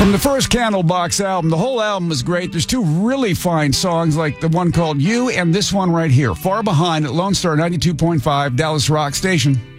From the first Candlebox album, the whole album is great. There's two really fine songs, like the one called You and this one right here, Far Behind at Lone Star 92.5, Dallas Rock Station.